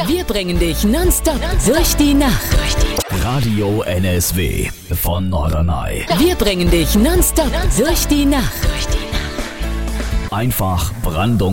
Wir bringen dich nonstop durch die Nacht. Radio NSW von Norderney. Wir bringen dich nonstop durch die Nacht. Einfach Brandung.